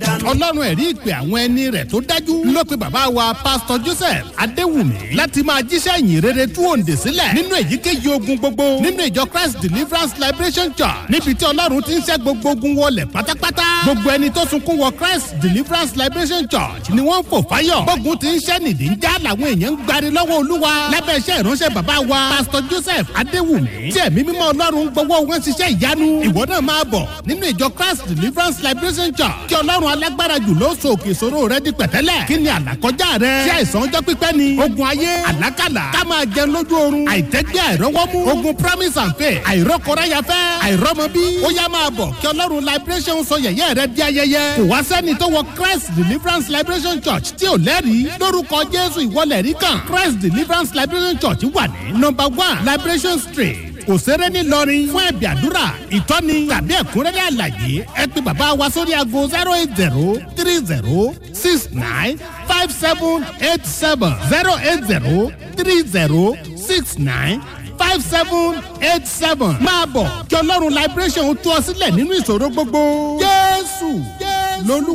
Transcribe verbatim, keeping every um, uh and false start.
ọlọ́run ẹ̀rí ìpè àwọn ẹni rẹ̀ tó dájú ló pe bàbá wa pásítọ̀ Joseph Adéwùmí láti máa jíṣẹ́ ìyìn rere tú òǹdè sílẹ̀ nínú èyíkéyìí ogun gbogbo nínú ìjọ Christ Deliverance Liberation Church níbi tí ọlọ́run ti ń ṣẹ́ gbogbo ogun wọlẹ̀ pátápátá gbogbo ẹni tó sunkún wọ Christ Deliverance Liberation Church ni wọ́n ń fò fáyọ̀ gbógun ti ń ṣẹ́ nìdí ń já làwọn èèyàn ń gbari lọ́wọ́ olúwa lábẹ́ iṣẹ́ ìránṣẹ́ bàbá wa pásítọ̀ Joseph Adéwùmí tí ẹ̀mí mímọ́ ọlọ́run gbọ́wọ́ wọn ṣiṣẹ́ ìyanu ìwọ náà máa bọ̀ nínú ìjọ Christ Deliverance Liberation Church kí ọlọ́run alágbára jù ló so òkè ìṣòro rẹ di pẹ̀tẹ́lẹ̀ kí ni àlàkọjá rẹ ṣé àìsàn ọjọ́ pípẹ́ ni ogun ayé àlákàlà ká máa jẹun lójú oorun àìtẹ́gbẹ́ àìrọ́wọ́mú ogun promise and faith àìrọ́kọ̀ráyafẹ́ àìrọ́mọbí ó yá máa bọ̀ kí ọlọ́run liberation sọ yẹ̀yẹ́ rẹ di ayẹyẹ kò wá sẹ́ni tó wọ Christ Deliverance Liberation Church tí ò lẹ́rìí lórúkọ Jésù ìwọlẹ̀ rí kan Christ Deliverance Liberation Church wà ní number one Liberation Street òṣèré ní Ìlọrin fún ẹ̀bì àdúrà ìtọ́ni tàbí ẹ̀kúnrẹ́rẹ́ àlàyé ẹ pè bàbá wa sórí aago zero eight zero three zero six nine five seven eight seven zero eight zero three zero six nine five seven eight seven máa bọ̀ kí ọlọ́run liberation tú ọ sílẹ̀ nínú ìṣòro gbogbo Jésù lolú.